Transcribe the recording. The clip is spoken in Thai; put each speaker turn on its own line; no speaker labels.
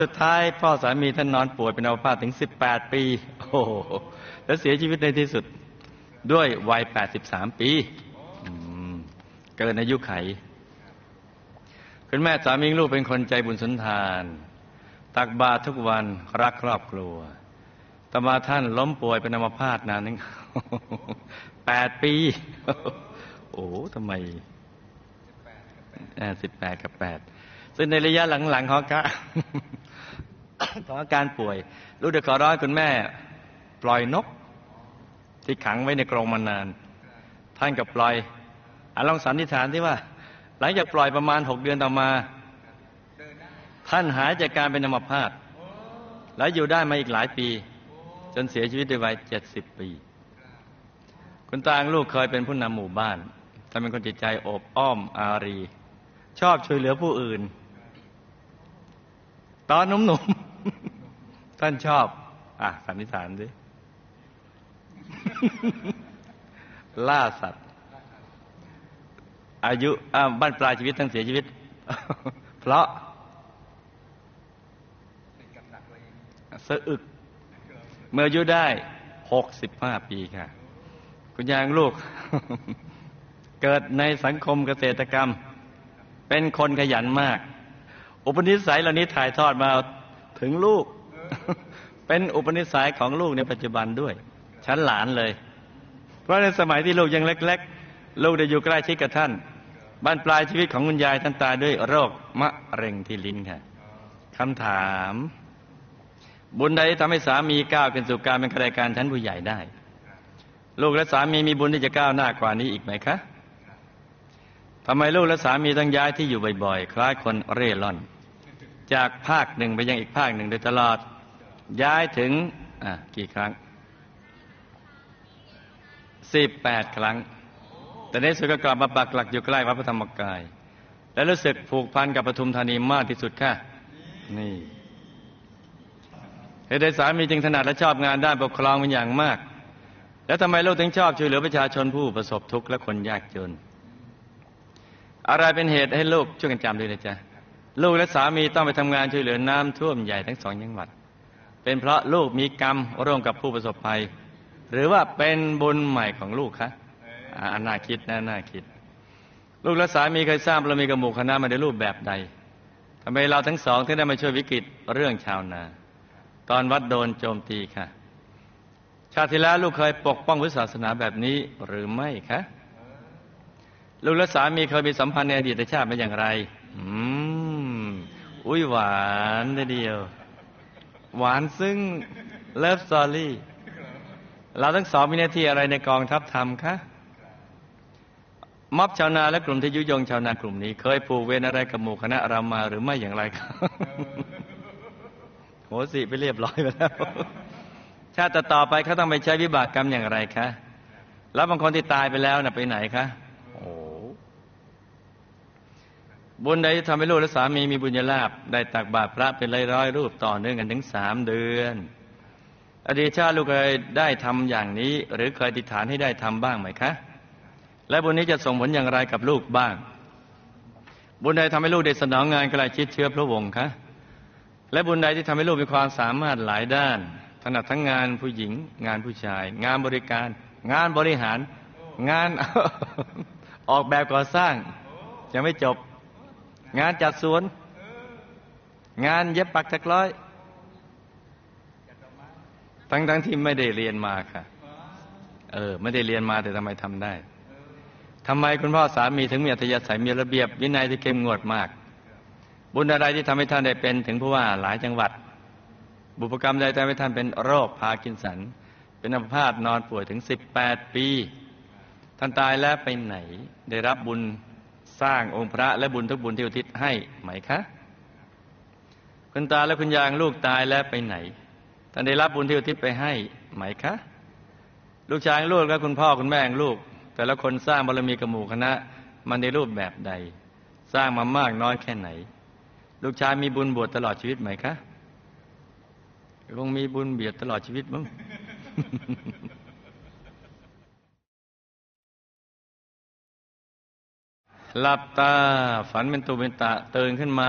สุดท้ายพ่อสามีท่านนอนป่วยเป็นอัมพาตถึง18 ปีโอ้โหแล้วเสียชีวิตในที่สุดด้วยวัย83 ปีเกินอายุไขคุณแม่สามีลูกเป็นคนใจบุญสุนทานตักบาตรทุกวันรักครอบครัวต่อมาท่านล้มป่วยเป็นอัมพาตนานถึง8 ปีโอ้ทำไม18 กับ 8ซึ่งในระยะหลังๆของอาการป่วยลูกได้ขอร้องคุณแม่ปล่อยนกที่ขังไว้ในกรงมานานท่านก็ปล่อยลองสันนิษฐานที่ว่าหลังจากปล่อยประมาณ6 เดือนต่อมาท่านหายจากการเป็นอัมพาตแล้วอยู่ได้มาอีกหลายปีจนเสียชีวิตด้วยวัย70 ปีคุณตาลูกเคยเป็นผู้นำหมู่บ้านท่านเป็นคนจิตใจโอบอ้อมอารีชอบช่วยเหลือผู้อื่นตอนหนุ่มๆท่านชอบสันนิษฐานดิ ล่าสัตว์อายุบ้านปลายชีวิตทั้งเสียชีวิต เพราะสะอึกเมื่ออายุได้65 ปีค่ะคุณยายลูก เกิดในสังคมเกษตรกรรมเป็นคนขยันมากอุปนิสัยเหล่านี้ถ่ายทอดมาถึงลูก เป็นอุปนิสัยของลูกในปัจจุบันด้วยชั้นหลานเลยเพราะในสมัยที่ลูกยังเล็กๆลูกได้อยู่ใกล้ชิดกับท่านบ้านปลายชีวิตของคุณยายท่านตายด้วยโรคมะเร็งที่ลิ้นค่ะคำถามบุญใดทำให้สามีก้าวขึ้นสู่การเป็นข้าราชการชั้นผู้ใหญ่ได้ลูกและสามีมีบุญที่จะก้าวหน้ากว่านี้อีกไหมคะทำไมลูกและสามีต้องย้ายที่อยู่บ่อยๆคล้ายคนเร่ร่อนจากภาคหนึ่งไปยังอีกภาคหนึ่งโดยตลอดย้ายถึงกี่ครั้ง18 ครั้งแต่ในสุดก็กลับมาปักหลักอยู่ใกล้วัดพระธรรมกายและรู้สึกผูกพันกับปทุมธานีมากที่สุดค่ะนี่เหตุใดสามีจึงถนัดและชอบงานด้านปกครองเป็นอย่างมากแล้วทำไมลูกถึงชอบช่วยเหลือประชาชนผู้ประสบทุกข์และคนยากจนอะไรเป็นเหตุให้ลูกช่วยกันจำด้วยนะจ๊ะลูกและสามีต้องไปทำงานช่วยเหลือน้ำท่วมใหญ่ทั้ง2 จังหวัดเป็นเพราะลูกมีกรรมร่วมกับผู้ประสบภัยหรือว่าเป็นบุญใหม่ของลูกคะน่าคิดนะน่าคิดลูกและสามีเคยสร้างบารมีกับหมู่คณะมาในรูปแบบใดทำไมเราทั้งสองถึงได้มาช่วยวิกฤตเรื่องชาวนาตอนวัดโดนโจมตีค่ะชาติที่แล้วลูกเคยปกป้องพุทธศาสนาแบบนี้หรือไม่คะลูกและสามีเคยมีสัมพันธ์ในอดีตชาติมาอย่างไรอุ้ยหวานทีเดียวหวานซึ่งเลิฟสตอรี่เราทั้งสองมีหน้าที่อะไรในกองทัพธรรมคะม็อบชาวนาและกลุ่มที่ยุยงชาวนากลุ่มนี้เคยผูกเวรอะไรกับหมู่คณะเรามาหรือไม่อย่างไรครับ โหสิไปเรียบร้อยไปแล้วชาติต่อไปเขาต้องไปใช้วิบากกรรมอย่างไรคะแล้วบางคนที่ตายไปแล้วไปไหนคะบุญใดทำให้ลูกและสามีมีบุญญาลาภได้ตักบาตรพระเป็นร้อยๆรูปต่อเนื่องกันถึง3 เดือนอดีตชาติลูกเคยได้ทำอย่างนี้หรือเคยอธิษฐานให้ได้ทำบ้างไหมคะและบุญนี้จะส่งผลอย่างไรกับลูกบ้างบุญใดทำให้ลูกได้สนองงานใกล้ชิดเชื้อพระวงศ์คะและบุญใดที่ทำให้ลูกมีความสามารถหลายด้านถนัดทั้งงานผู้หญิงงานผู้ชายงานบริการงานบริหารงาน ออกแบบก่อสร้างยังไม่จบงานจัดสวนงานเย็บปักถักร้อยทั้งที่ไม่ได้เรียนมาค่ะไม่ได้เรียนมาแต่ทำไมทำได้ทำไมคุณพ่อสามีถึงมีอัธยาศัยมีระเบียบวินัยที่เข้มงวดมากบุญอะไรที่ทำให้ท่านได้เป็นถึงผู้ว่าหลายจังหวัดบุพกรรมใดทำให้ท่านเป็นโรคพาร์กินสันเป็นอัมพาตนอนป่วยถึง18 ปีท่านตายแล้วไปไหนได้รับบุญสร้างองค์พระและบุญทุกบุญที่อุทิศให้ไหมคะคุณตาและคุณยายลูกตายแล้วไปไหนท่านได้รับบุญที่อุทิศไปให้ไหมคะลูกชายลูกและคุณพ่อคุณแม่ลูกแต่ละคนสร้างบารมีกับหมู่คณะมันในรูปแบบใดสร้างมามากน้อยแค่ไหนลูกชายมีบุญบวชตลอดชีวิตไหมคะคงมีบุญเบียดตลอดชีวิตมั้ง หลับตาฝันเป็นตุเป็นตะตื่นขึ้นมา